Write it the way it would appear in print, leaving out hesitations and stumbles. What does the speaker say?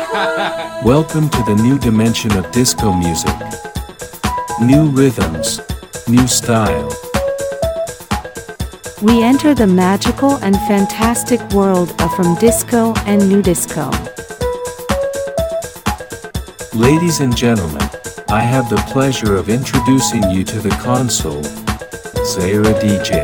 Welcome to the new dimension of disco music. New rhythms, new style. We enter the magical and fantastic world of from disco and new disco. Ladies and gentlemen, I have the pleasure of introducing you to the console, Zahira DJ.